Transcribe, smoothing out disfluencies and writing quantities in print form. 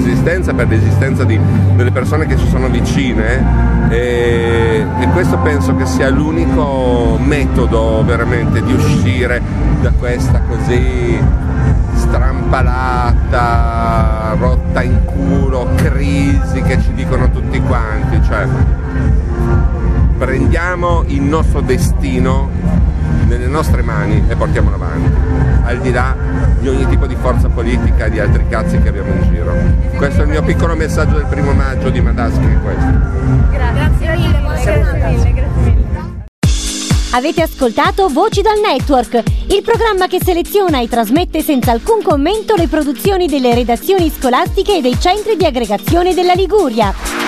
esistenza, per l'esistenza delle persone che ci sono vicine, e questo penso che sia l'unico metodo veramente di uscire da questa così strampalata, rotta in culo, crisi che ci dicono tutti quanti. Cioè, prendiamo il nostro destino nelle nostre mani e portiamolo avanti, al di là di ogni tipo di forza politica e di altri cazzi che abbiamo in giro. Questo è il mio piccolo messaggio del 1° maggio di Madaschi, è questo. Grazie mille, grazie mille. Avete ascoltato Voci dal Network, il programma che seleziona e trasmette senza alcun commento le produzioni delle redazioni scolastiche e dei centri di aggregazione della Liguria.